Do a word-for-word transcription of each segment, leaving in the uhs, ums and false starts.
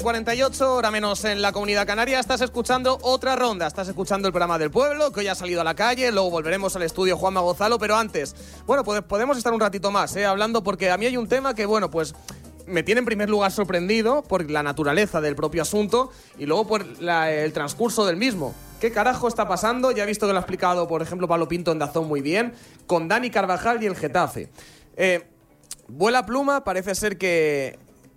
cuarenta y ocho, hora menos en la Comunidad Canaria. Estás escuchando otra ronda, estás escuchando el programa del pueblo, que hoy ha salido a la calle. Luego volveremos al estudio Juanma Gozalo, pero antes, bueno, pues podemos estar un ratito más eh, hablando, porque a mí hay un tema que, bueno, pues me tiene en primer lugar sorprendido por la naturaleza del propio asunto y luego por la, el transcurso del mismo. ¿Qué carajo está pasando? Ya he visto que lo ha explicado, por ejemplo, Pablo Pinto en Dazón muy bien, con Dani Carvajal y el Getafe. Eh, vuela pluma, parece ser que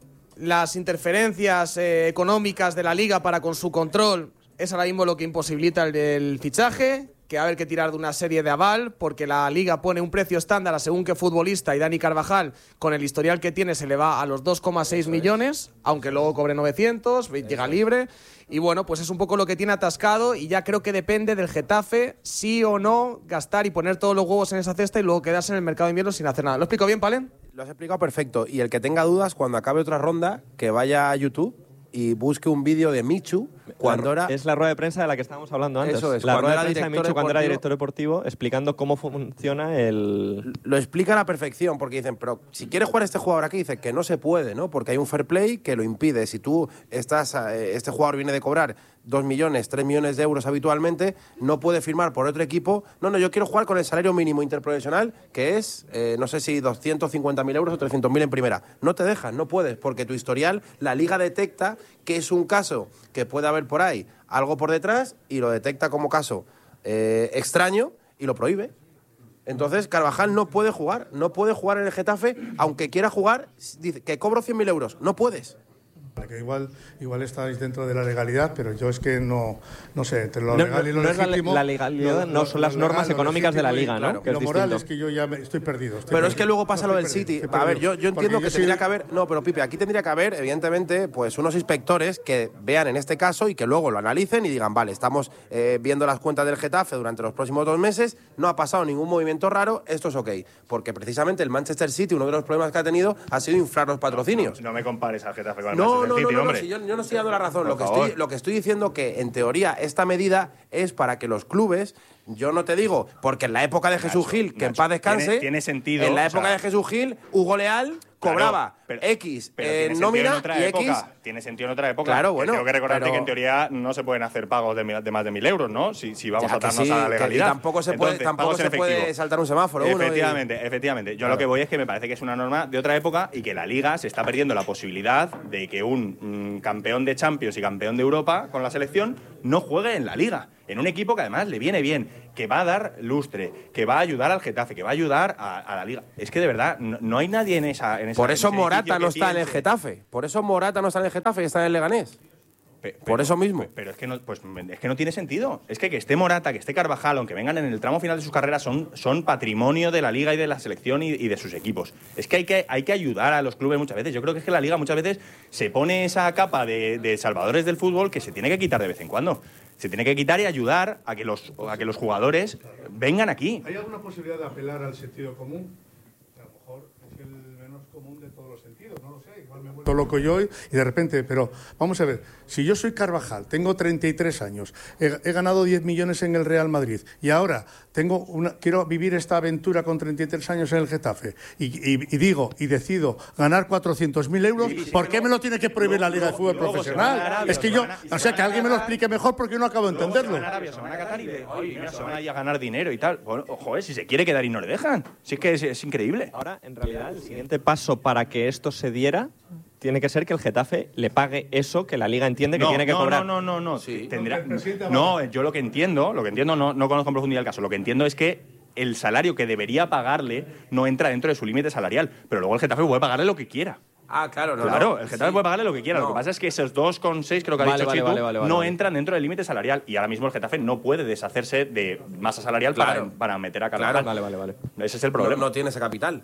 las interferencias eh, económicas de la Liga para con su control es ahora mismo lo que imposibilita el, el fichaje, que va a haber que tirar de una serie de aval, porque la Liga pone un precio estándar a según qué futbolista, y Dani Carvajal, con el historial que tiene, se le va a los dos coma seis millones, aunque luego cobre novecientos, llega libre. Y bueno, pues es un poco lo que tiene atascado, y ya creo que depende del Getafe sí o no gastar y poner todos los huevos en esa cesta y luego quedarse en el mercado de invierno sin hacer nada. ¿Lo explico bien, Palen? Lo has explicado perfecto. Y el que tenga dudas, cuando acabe otra ronda, que vaya a YouTube y busque un vídeo de Michu cuando era... Es la rueda de prensa de la que estábamos hablando antes. Eso es. La rueda de prensa de Michu cuando era director deportivo, explicando cómo funciona el... Lo explica a la perfección, porque dicen, pero si quiere jugar este jugador aquí, dice que no se puede, ¿no? Porque hay un fair play que lo impide. Si tú estás, este jugador viene de cobrar dos millones, tres millones de euros habitualmente, no puede firmar por otro equipo. No, no, yo quiero jugar con el salario mínimo interprofesional, que es, eh, no sé si doscientos cincuenta mil euros o trescientos mil en primera. No te dejan, no puedes, porque tu historial, la Liga detecta que es un caso que puede haber por ahí algo por detrás y lo detecta como caso eh, extraño y lo prohíbe. Entonces Carvajal no puede jugar, no puede jugar en el Getafe, aunque quiera jugar, dice que cobro cien mil euros, no puedes. Que igual, igual estáis dentro de la legalidad, pero yo es que no, no sé, entre lo no, legal y lo no legítimo... Es la, la legalidad, lo, no lo, son las legal, normas económicas de la Liga, ¿no? Claro, Que lo es moral distinto. es que yo ya me, estoy perdido. Estoy pero perdido, es que luego pasa no lo del perdido, City. A ver, yo, yo entiendo que yo tendría soy... que haber... No, pero Pipe, aquí tendría que haber, evidentemente, pues unos inspectores que vean en este caso y que luego lo analicen y digan, vale, estamos eh, viendo las cuentas del Getafe durante los próximos dos meses, no ha pasado ningún movimiento raro, esto es ok. Porque precisamente el Manchester City, uno de los problemas que ha tenido, ha sido inflar los patrocinios. No, no me compares al Getafe con el no, Manchester no, City, no, no, hombre. no, si yo, yo no estoy dando la razón. Lo que, favor. estoy, lo que estoy diciendo que, en teoría, esta medida es para que los clubes, yo no te digo, porque en la época de Jesús Nacho, Gil, que Nacho, en paz descanse, tiene, tiene sentido. en la o época sea, de Jesús Gil, Hugo Leal cobraba claro, pero, X pero eh, tiene nómina en otra y época. X... Tiene sentido en otra época. Claro, bueno, Tengo que recordarte pero- que en teoría no se pueden hacer pagos de, de más de mil euros, ¿no? Si, si vamos Ya a que atarnos sí, a la que- legalidad. y tampoco se puede, Entonces, tampoco pagos en se puede efectivo. saltar un semáforo. uno y- Efectivamente, efectivamente. Yo Claro. lo que voy es que me parece que es una norma de otra época y que la Liga se está perdiendo la posibilidad de que un mm, campeón de Champions y campeón de Europa con la selección no juegue en la Liga. En un equipo que además le viene bien, que va a dar lustre, que va a ayudar al Getafe, que va a ayudar a, a la Liga. Es que de verdad, no, no hay nadie en esa. En esa Por eso en ese Morata edificio no que está en el piense- Getafe. Por eso Morata no está en el Getafe y está en el Leganés. Pe- Por eso mismo. pe- Pero es que no, pues, es que no tiene sentido. Es que que esté Morata, que esté Carvajal, aunque vengan en el tramo final de sus carreras, son, son patrimonio de la Liga y de la selección y, y de sus equipos. Es que hay, que hay que ayudar a los clubes muchas veces. Yo creo que es que la Liga muchas veces se pone esa capa de, de salvadores del fútbol que se tiene que quitar de vez en cuando. Se tiene que quitar y ayudar a que los, a que los jugadores vengan aquí. ¿Hay alguna posibilidad de apelar al sentido común? A lo mejor es el menos común de todos los sentidos, no lo sé. Igual me vuelvo loco yo y de repente, pero vamos a ver, si yo soy Carvajal, tengo treinta y tres años, he, he ganado diez millones en el Real Madrid y ahora tengo una, quiero vivir esta aventura con treinta y tres años en el Getafe y, y, y digo y decido ganar cuatrocientos mil euros, Sí, sí, ¿por qué luego- me lo tiene que prohibir la Liga de Fútbol luego se van a Profesional? Arabia, Es que se yo, van a- y o se sea, van que a alguien me lo Qatar. explique mejor porque yo no acabo de Luego se entenderlo. van a Arabia, se van a Qatar y, de, oye, mira, se van ahí a ganar dinero y tal. Bueno, joder, si se quiere quedar y no le dejan. Si es que es, es increíble. Ahora, en realidad, el siguiente paso para que esto se diera tiene que ser que el Getafe le pague eso que la Liga entiende que no, tiene que no, cobrar. No, no, no, no. Sí. Tendrá, El presidente no, yo lo que entiendo, lo que entiendo, no, no conozco en profundidad el caso, lo que entiendo es que el salario que debería pagarle no entra dentro de su límite salarial, pero luego el Getafe puede pagarle lo que quiera. Ah, claro, no. Claro, no. el Getafe Sí. puede pagarle lo que quiera. No. Lo que pasa es que esos dos coma seis, creo que ha Vale, dicho vale, Chitu, vale, vale, vale, no vale. entran dentro del límite salarial. Y ahora mismo el Getafe no puede deshacerse de masa salarial Claro. para, para meter a Carvajal. Claro. Vale, vale, vale. Ese es el No, problema. no tiene ese capital.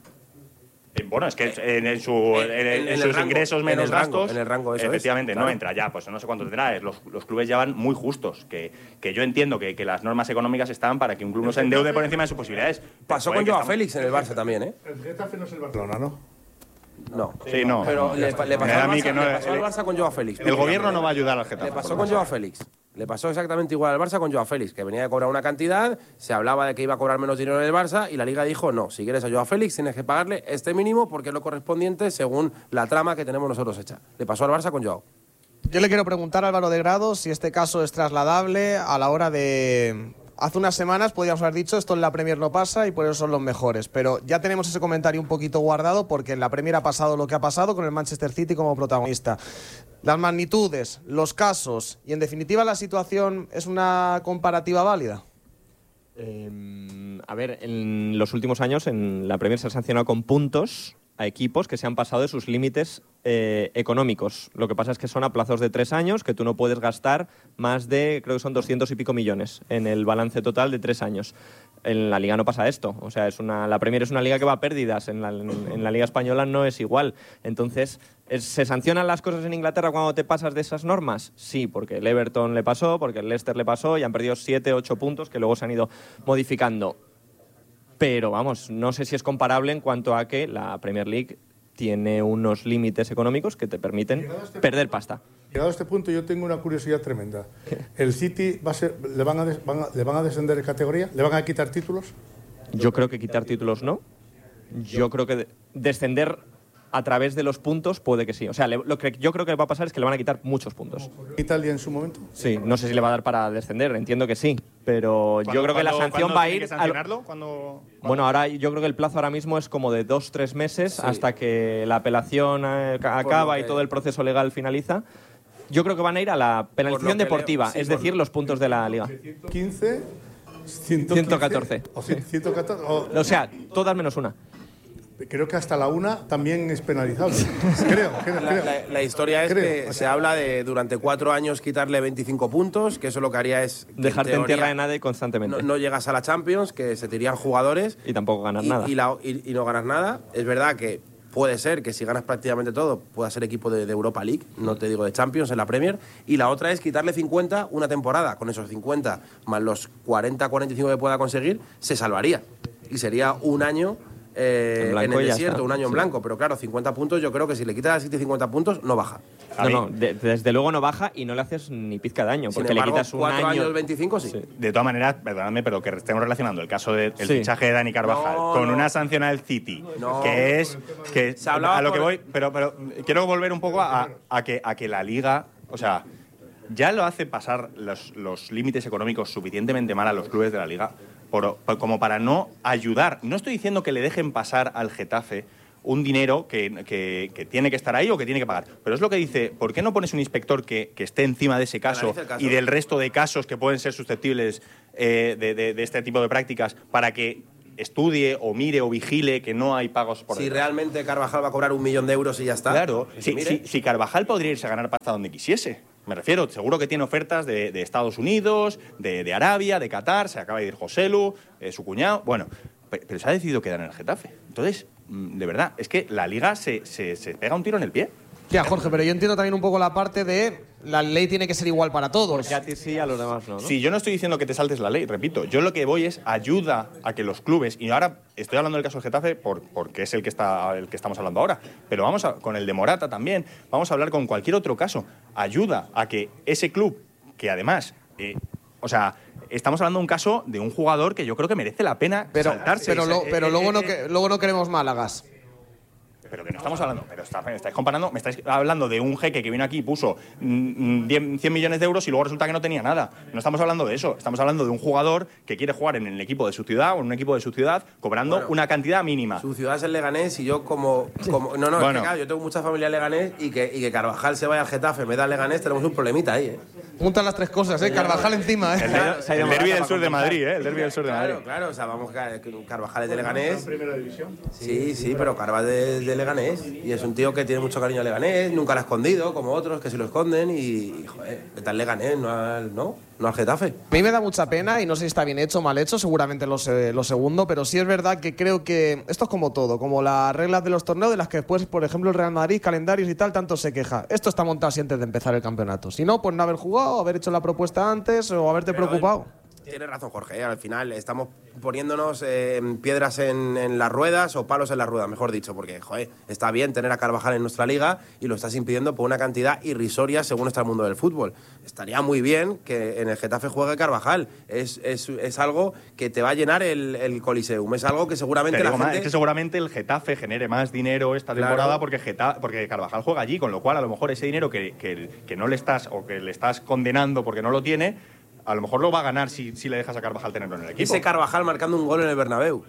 Eh, Bueno, es que en, en su, En- en, en en el sus rango, ingresos en menos el rango, gastos, en el rango, eso es, efectivamente, claro. no entra ya, pues no sé cuánto tendrá. es Los, los clubes ya van muy justos, que, que yo entiendo que, que las normas económicas están para que un club no se endeude por encima de sus posibilidades. Pasó Joder, con que Joao estamos- Félix en el Barça también, ¿eh? El Getafe no es el Barcelona, ¿no? No. Sí, no. Pero le, le pasó, Me da a al mí Barça, que no- le pasó al Barça con Joao Félix. El gobierno no va a ayudar al Getafe. Le pasó con Joao Félix. Le pasó exactamente igual al Barça con Joao Félix, que venía de cobrar una cantidad, se hablaba de que iba a cobrar menos dinero en el Barça y la Liga dijo, no, si quieres a Joao Félix tienes que pagarle este mínimo porque es lo correspondiente según la trama que tenemos nosotros hecha. Le pasó al Barça con Joao. Yo le quiero preguntar a Álvaro de Grado si este caso es trasladable a la hora de... Hace unas semanas podíamos haber dicho esto en la Premier no pasa y por eso son los mejores, pero ya tenemos ese comentario un poquito guardado porque en la Premier ha pasado lo que ha pasado con el Manchester City como protagonista. Las magnitudes, los casos y en definitiva la situación, ¿es una comparativa válida? Eh, a ver, en los últimos años en la Premier se ha sancionado con puntos a equipos que se han pasado de sus límites eh, económicos. Lo que pasa es que son a plazos de tres años, que tú no puedes gastar más de, creo que son doscientos y pico millones en el balance total de tres años. En la Liga no pasa esto. O sea, es una, la Premier es una liga que va a pérdidas. En la, en, en la Liga Española no es igual. Entonces, es, ¿se sancionan las cosas en Inglaterra cuando te pasas de esas normas? Sí, porque el Everton le pasó, porque el Leicester le pasó y han perdido siete, ocho puntos que luego se han ido modificando. Pero vamos, no sé si es comparable en cuanto a que la Premier League tiene unos límites económicos que te permiten este perder punto, pasta. Llegado a este punto yo tengo una curiosidad tremenda. ¿El City va a ser, le, van a des, van a, le van a descender de categoría? ¿Le van a quitar títulos? Yo creo que quitar títulos no. Yo creo que de, descender a través de los puntos puede que sí. O sea, le, lo que yo creo que va a pasar es que le van a quitar muchos puntos. ¿Italia en su momento? Sí, no sé si le va a dar para descender, entiendo que sí. Pero yo creo que la sanción va a ir... ¿Cuándo? ¿Cuándo? Bueno, ahora yo creo que el plazo ahora mismo es como de dos, tres meses sí. hasta que la apelación eh, acaba que... y todo el proceso legal finaliza. Yo creo que van a ir a la penalización deportiva, sí, es decir, los puntos de la Liga. ciento quince, ciento catorce. O ciento catorce. O, o sea, todas menos una. Creo que hasta la una también es penalizable. creo, creo, la, creo. La, la historia es creo. que o sea, se habla de durante cuatro años quitarle veinticinco puntos, que eso lo que haría es... dejarte en, en tierra de nadie constantemente. No, no llegas a la Champions, que se te irían jugadores... Y tampoco ganas y, nada. Y, la, y, y no ganas nada. Es verdad que puede ser que si ganas prácticamente todo, pueda ser equipo de, de Europa League, no te digo de Champions en la Premier. Y la otra es quitarle cincuenta una temporada. Con esos cincuenta más los cuarenta, cuarenta y cinco que pueda conseguir, se salvaría. Y sería un año... Eh, en, en el desierto, está. un año en sí. blanco, pero claro, cincuenta puntos, yo creo que si le quitas a City cincuenta puntos, no baja. No, no, de, desde luego no baja y no le haces ni pizca de daño, porque Sin embargo, le quitas un cuatro año. años veinticinco, sí. sí. De todas maneras, perdóname, pero que estemos relacionando el caso del de, sí. fichaje de Dani Carvajal no, con no. una sanción al City, no. que es que a lo que voy, pero, pero quiero volver un poco a, a, que, a que la Liga, o sea, ya lo hace pasar los, los límites económicos suficientemente mal a los clubes de la Liga. Por, por, como para no ayudar. No estoy diciendo que le dejen pasar al Getafe un dinero que, que, que tiene que estar ahí o que tiene que pagar. Pero es lo que dice, ¿por qué no pones un inspector que, que esté encima de ese caso, caso y del resto de casos que pueden ser susceptibles eh, de, de, de este tipo de prácticas para que estudie o mire o vigile que no hay pagos por Si detrás? Realmente Carvajal va a cobrar un millón de euros y ya está. Claro, si, si, si Carvajal podría irse a ganar pasta donde quisiese. Me refiero, seguro que tiene ofertas de, de Estados Unidos, de, de Arabia, de Qatar, se acaba de ir Joselu, eh, su cuñado, bueno, pero, pero se ha decidido quedar en el Getafe. Entonces, de verdad, es que la Liga se, se, se pega un tiro en el pie. Ya, Jorge, pero yo entiendo también un poco la parte de la ley tiene que ser igual para todos. Porque a ti sí, a los demás no, ¿no? Sí, yo no estoy diciendo que te saltes la ley, repito. Yo lo que voy es ayuda a que los clubes, y ahora estoy hablando del caso del Getafe por, porque es el que, está, el que estamos hablando ahora, pero vamos a, con el de Morata también, vamos a hablar con cualquier otro caso. Ayuda a que ese club, que además... Eh, o sea, estamos hablando de un caso de un jugador que yo creo que merece la pena pero, saltarse. Pero, lo, pero eh, luego, eh, no que, luego no queremos Málagas. Pero que no estamos hablando, pero está, me estáis comparando, me estáis hablando de un jeque que vino aquí y puso mmm, cien millones de euros y luego resulta que no tenía nada. No estamos hablando de eso, estamos hablando de un jugador que quiere jugar en el equipo de su ciudad o en un equipo de su ciudad cobrando bueno, una cantidad mínima. Su ciudad es el Leganés y yo como... como no, no, bueno. es que, claro, yo tengo mucha familia en Leganés y que, y que Carvajal se vaya al Getafe, me da Leganés, tenemos un problemita ahí, ¿eh? Juntan las tres cosas, ¿eh? Carvajal encima, ¿eh? El, el, el derbi del sur de Madrid, ¿eh? El derbi del sur de Madrid. Claro, claro, o sea, vamos, Carvajal es de Leganés. ¿En primera división? Sí, sí, pero Carvajal es de Leganés y es un tío que tiene mucho cariño a Leganés, nunca lo ha escondido, como otros que se lo esconden y, joder, está el Leganés, no al, no, no al Getafe. A mí me da mucha pena y no sé si está bien hecho o mal hecho, seguramente lo, lo segundo, pero sí es verdad que creo que esto es como todo, como las reglas de los torneos de las que después, por ejemplo, el Real Madrid, calendarios y tal, tanto se queja. Esto está montado así antes de empezar el campeonato. Si no, pues no haber jugado, haber hecho la propuesta antes o haberte pero preocupado. Tienes razón, Jorge. ¿eh? Al final estamos poniéndonos eh, piedras en, en las ruedas o palos en las ruedas, mejor dicho, porque, joder, está bien tener a Carvajal en nuestra liga y lo estás impidiendo por una cantidad irrisoria según está el mundo del fútbol. Estaría muy bien que en el Getafe juegue Carvajal. Es, es, es algo que te va a llenar el, el Coliseum. Es algo que seguramente Te la digo gente... más, es que seguramente el Getafe genere más dinero esta Claro. temporada porque, Geta, porque Carvajal juega allí, con lo cual a lo mejor ese dinero que, que, que no le estás o que le estás condenando porque no lo tiene, a lo mejor lo va a ganar si, si le dejas a Carvajal tenerlo en el equipo. Ese Carvajal marcando un gol en el Bernabéu.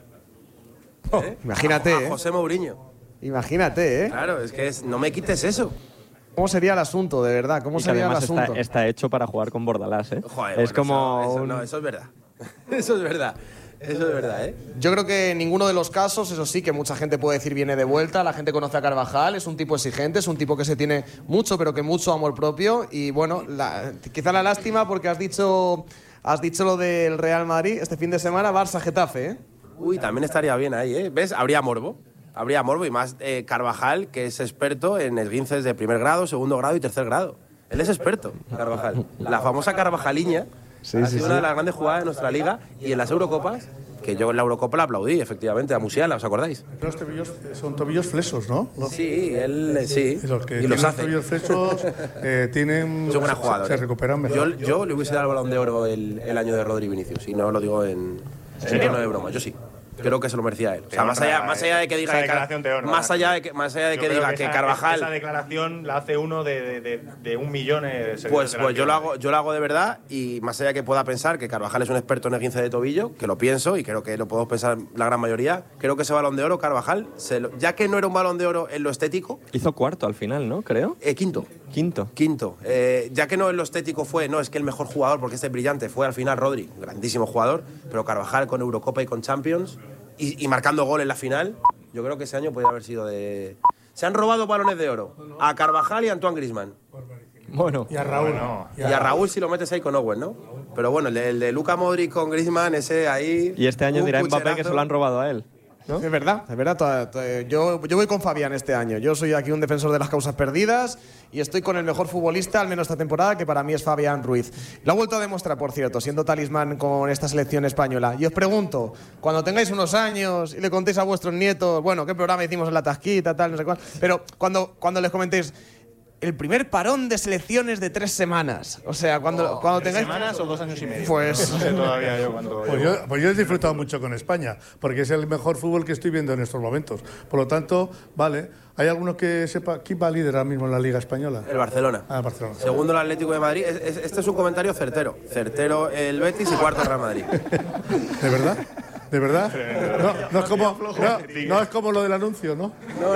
¿Eh? Imagínate, A, a ¿eh? José Mourinho. Imagínate, ¿eh? Claro, es que es, no me quites eso. ¿Cómo sería el asunto, de verdad? ¿Cómo Y que sería el además asunto? está, está hecho para jugar con Bordalás, ¿eh? Joder, es bueno, como eso, eso- un- no, eso es verdad. Eso es verdad. Eso es verdad, ¿eh? Yo creo que en ninguno de los casos, eso sí, que mucha gente puede decir viene de vuelta, la gente conoce a Carvajal, es un tipo exigente, es un tipo que se tiene mucho, pero que mucho amor propio. Y bueno, la- quizá la lástima porque has dicho, has dicho lo del Real Madrid este fin de semana, Barça-Getafe, ¿eh? Uy, también estaría bien ahí, ¿eh? ¿Ves? Habría morbo. Habría morbo y más eh, Carvajal, que es experto en esguinces de primer grado, segundo grado y tercer grado. Él es experto, Carvajal. La famosa Carvajaliña Sí, ha sí, sido sí. una de las grandes jugadas de nuestra liga y en las Eurocopas, que yo en la Eurocopa la aplaudí, efectivamente, a Musiala, ¿os acordáis? Los tobillos son tobillos flesos, ¿no? Los- Sí, él eh, sí. Y los que y los tienen hace. tobillos flesos eh, tienen. Es un gran se- jugador. Se ¿eh? recuperan mejor. Yo, yo le hubiese dado el Balón de Oro el, el año de Rodri Vinicius, y no lo digo en, en tono de broma, yo sí. Creo que se lo merecía él. O sea, Te más honra, allá, más allá de que diga esa que Car- declaración te honra. más allá de que más allá de Yo que creo diga que, esa- Esa Carvajal, declaración la hace uno de, de, de, de un millón. eh, seguidores pues, de la pues yo lo liga. hago, yo lo hago de verdad, y más allá de que pueda pensar que Carvajal es un experto en esguince de tobillo, que lo pienso y creo que lo podemos pensar la gran mayoría, creo que ese Balón de Oro Carvajal, se lo- ya que no era un Balón de Oro en lo estético, hizo cuarto al final, ¿no? Creo. eh, quinto. Quinto. Quinto, eh, ya que no en lo estético fue, no, es que el mejor jugador, porque este es brillante, fue al final Rodri, grandísimo jugador, pero Carvajal con Eurocopa y con Champions y, y marcando gol en la final, yo creo que ese año podría haber sido de... Se han robado balones de oro a Carvajal y a Antoine Griezmann. Bueno. Y a Raúl. Y a Raúl si lo metes ahí con Owen, ¿no? Pero bueno, el de, el de Luka Modric con Griezmann, ese ahí... Y este año un dirá Mbappé que pucherazo. se lo han robado a él. ¿no? Es verdad, es verdad. toda- toda- yo, yo voy con Fabián este año. Yo soy aquí un defensor de las causas perdidas y estoy con el mejor futbolista, al menos esta temporada, que para mí es Fabián Ruiz. Lo ha vuelto a demostrar, por cierto, siendo talismán con esta selección española. Y os pregunto, cuando tengáis unos años y le contéis a vuestros nietos, bueno, qué programa hicimos en la tasquita, tal, no sé cuál, pero cuando, cuando les comentéis el primer parón de selecciones de tres semanas, o sea, cuando, cuando ¿Tres tengáis... semanas o dos años y medio? Pues- No sé todavía yo cuánto. Pues yo, pues yo he disfrutado mucho con España, porque es el mejor fútbol que estoy viendo en estos momentos. Por lo tanto, vale. ¿Hay alguno que sepa quién va a líder ahora mismo en la Liga Española? El Barcelona. Ah, Barcelona. Segundo el Atlético de Madrid. Es- es- Este es un comentario certero. Certero el Betis y cuarto el Real Madrid. ¿De verdad? ¿De verdad? No, no es como, no, no es como lo del anuncio, ¿no?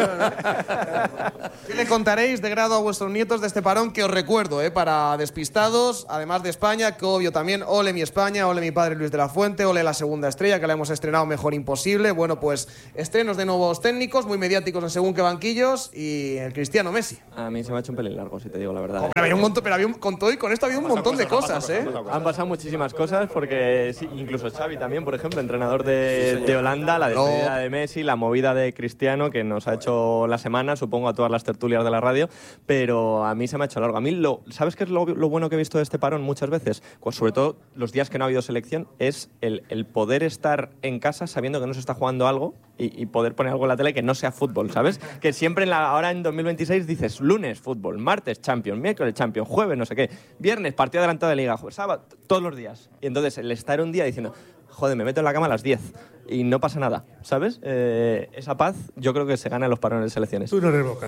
¿Qué le contaréis de grado a vuestros nietos de este parón que os recuerdo, eh, para despistados, además de España, que obvio también, ole mi España, ole mi padre Luis de la Fuente, ole la segunda estrella, que la hemos estrenado mejor imposible. Bueno, pues estrenos de nuevos técnicos, muy mediáticos en según qué banquillos, y el Cristiano Messi. A mí se me ha hecho un pelín largo, si te digo la verdad. Pero había un montón, pero había un, con todo y con esto había un montón de cosas, ¿eh? Han pasado muchísimas cosas porque sí, incluso Xavi también, por ejemplo, entrenador de, de Holanda, la despedida No. de Messi, la movida de Cristiano que nos ha hecho la semana, supongo a todas las tertulias de la radio, pero a mí se me ha hecho largo. A mí, lo, ¿sabes qué es lo, lo bueno que he visto de este parón muchas veces? Pues sobre todo los días que no ha habido selección, es el, el poder estar en casa sabiendo que no se está jugando algo y, y poder poner algo en la tele que no sea fútbol, ¿sabes? Que siempre en la, ahora en dos mil veintiséis dices lunes fútbol, martes Champions, miércoles Champions, jueves no sé qué, viernes partido adelantado de Liga, jueves, sábado, todos los días. Y entonces el estar un día diciendo, joder, me meto en la cama a las diez y no pasa nada, ¿sabes? Eh, esa paz yo creo que se gana en los parones de selecciones. Tú no eres Boca.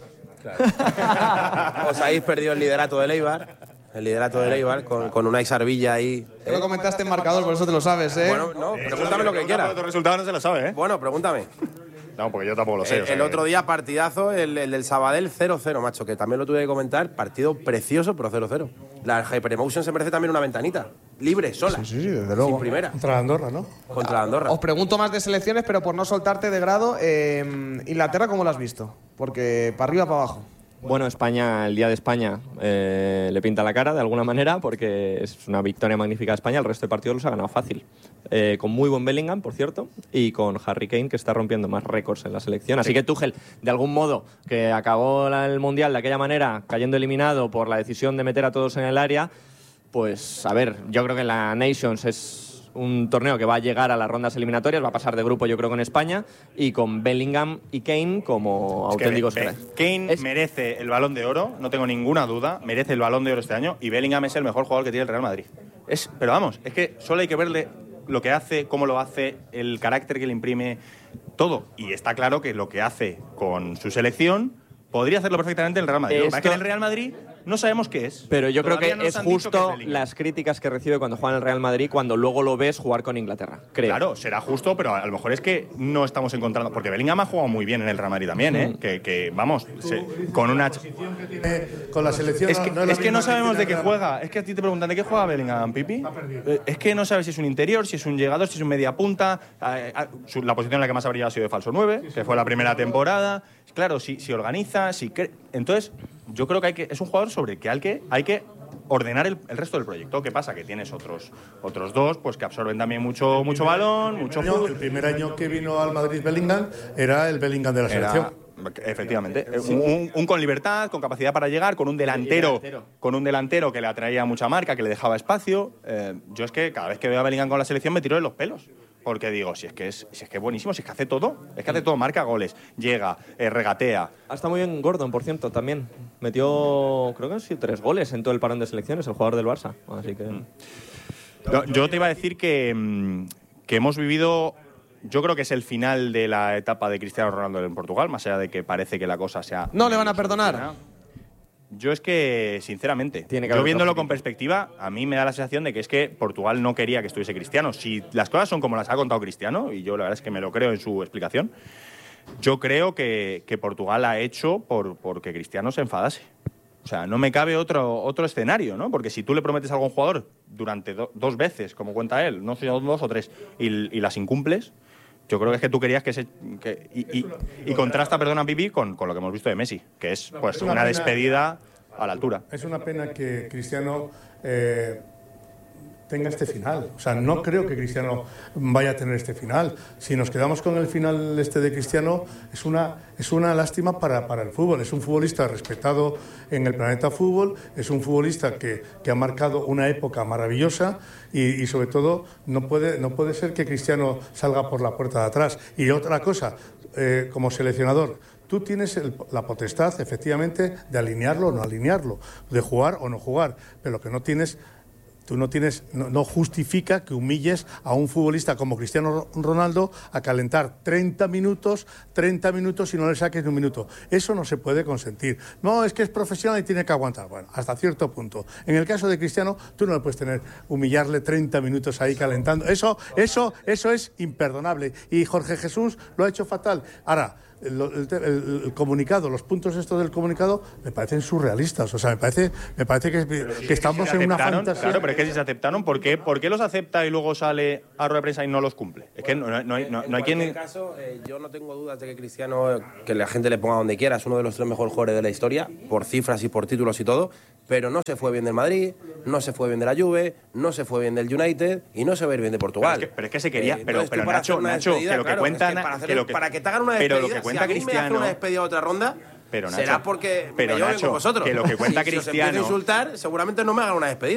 Os habéis perdido el liderato del Eibar. El liderato del Eibar con, con Unai Sarbilla ahí. Te lo comentaste en marcador, por eso te lo sabes, ¿eh? Bueno, no, pregúntame lo que quieras. El resultado no se lo sabe, ¿eh? Bueno, pregúntame. No, porque yo tampoco lo sé. El, o sea el que- otro día partidazo, el, el del Sabadell cero cero, macho, que también lo tuve que comentar. Partido precioso, pero cero cero. La Hyperemotion se merece también una ventanita. Libre, sola. Sí, sí, desde luego. Sin primera. Contra la Andorra, ¿no? Contra la Andorra. Os pregunto más de selecciones, pero por no soltarte de grado, eh, Inglaterra, ¿cómo lo has visto? Porque para arriba, para abajo. Bueno, España, el día de España eh, le pinta la cara de alguna manera porque es una victoria magnífica de España. El resto de partidos los ha ganado fácil. Eh, con muy buen Bellingham, por cierto, y con Harry Kane, que está rompiendo más récords en la selección. Así que Tuchel, de algún modo, que acabó la- el Mundial de aquella manera, cayendo eliminado por la decisión de meter a todos en el área, pues a ver, yo creo que la Nations es un torneo que va a llegar a las rondas eliminatorias, va a pasar de grupo yo creo con España, y con Bellingham y Kane como Es que auténticos Be- cracks. Kane Es- merece el Balón de Oro, no tengo ninguna duda, merece el Balón de Oro este año, y Bellingham es el mejor jugador que tiene el Real Madrid. Es, pero vamos, es que solo hay que verle lo que hace, cómo lo hace, el carácter que le imprime, todo. Y está claro que lo que hace con su selección podría hacerlo perfectamente el Real Madrid. Lo que pasa es que en el Real Madrid no sabemos qué es. Pero yo Todavía creo no que nos es han dicho que justo Bellingham. las críticas que recibe cuando juega en el Real Madrid, cuando luego lo ves jugar con Inglaterra, creo. Claro, será justo, pero a lo mejor es que no estamos encontrando. Porque Bellingham ha jugado muy bien en el Real Madrid también, ¿eh? Mm. Que, que, vamos, se- con una. Eh, con la selección Es que, no, no es la que no misma sabemos tiene de qué el Real. juega. Es que a ti te preguntan de qué juega Bellingham, Pipi. Eh, Es que no sabes si es un interior, si es un llegador, si es un media punta. Eh, eh, su- La posición en la que más ha brillado ha sido de falso nueve, que fue la primera temporada. Claro, si, si organiza, si cre- entonces yo creo que hay que es un jugador sobre el que hay que hay que ordenar el, el resto del proyecto. ¿Qué pasa? Que tienes otros otros dos, pues que absorben también mucho mucho balón, mucho Año- fútbol. el primer año que vino al Madrid Bellingham era el Bellingham de la Era- selección. Efectivamente, un, un- un con libertad, con capacidad para llegar, con un delantero, delantero. con un delantero que le atraía mucha marca, que le dejaba espacio. Eh, yo es que cada vez que veo a Bellingham con la selección me tiro de los pelos. Porque digo, si es que es, si es que es buenísimo, si es que hace todo, es que hace todo, marca goles, llega, eh, regatea. Ah, está muy bien Gordon, por cierto, también. Metió, creo que han sido tres goles en todo el parón de selecciones, el jugador del Barça. Así que... Yo, yo te iba a decir que, mm, que hemos vivido, yo creo que es el final de la etapa de Cristiano Ronaldo en Portugal, más allá de que parece que la cosa sea... No le van a perdonar. Yo es que, sinceramente, Tiene que yo haber viéndolo otro con perspectiva, a mí me da la sensación de que es que Portugal no quería que estuviese Cristiano. Si las cosas son como las ha contado Cristiano, y yo la verdad es que me lo creo en su explicación, yo creo que, que Portugal ha hecho por porque Cristiano se enfadase. O sea, no me cabe otro, otro escenario, ¿no? Porque si tú le prometes algo a un jugador durante do- dos veces, como cuenta él, no sé, dos o tres, y, y las incumples, yo creo que es que tú querías que se... Que, y, y- y contrasta, perdona, Pipi, con, con lo que hemos visto de Messi, que es pues Es una una pena- despedida a la altura. Es una pena que Cristiano eh, tenga este final. O sea, no creo que Cristiano vaya a tener este final. Si nos quedamos con el final este de Cristiano, es una, es una lástima para, para el fútbol. Es un futbolista respetado en el planeta fútbol, es un futbolista que, que ha marcado una época maravillosa y, y sobre todo no puede, no puede ser que Cristiano salga por la puerta de atrás. Y otra cosa, eh, como seleccionador, tú tienes el- la potestad, efectivamente, de alinearlo o no alinearlo, de jugar o no jugar, pero lo que no tienes, tú no tienes, no, no justifica que humilles a un futbolista como Cristiano Ronaldo a calentar treinta minutos, treinta minutos y no le saques ni un minuto. Eso no se puede consentir. No, es que es profesional y tiene que aguantar. Bueno, hasta cierto punto. En el caso de Cristiano, tú no le puedes tener, humillarle treinta minutos ahí calentando. Eso, eso, eso es imperdonable. Y Jorge Jesús lo ha hecho fatal. Ahora, El, el- el- el comunicado, los puntos estos del comunicado me parecen surrealistas. O sea, me parece, me parece que, que estamos Si se en una aceptaron, fantasía. Claro, pero es que si se aceptaron, ¿por qué, ¿por qué los acepta y luego sale a rueda de prensa y no los cumple? Es que no, no- no hay, no- En no hay cualquier quien... caso, eh, yo no tengo dudas de que Cristiano, que la gente le ponga donde quiera, es uno de los tres mejores jugadores de la historia, por cifras y por títulos y todo, pero no se fue bien del Madrid, no se fue bien de la Juve, no se fue bien del United y no se va a ir bien de Portugal. Pero es que- pero es que se quería- pero- entonces tú pero para Nacho, hacer una Nacho, despedida, que lo que claro, cuentan- es que para, hacer- que lo que- para que te hagan una pero despedida, lo que cuenta si a mí me Cristiano- hacen una despedida a otra ronda, Pero, será Nacho, porque pero, me llevo bien Nacho, con vosotros. que lo que cuenta si, si os Cristiano- empiezo a insultar, seguramente no me hagan una despedida.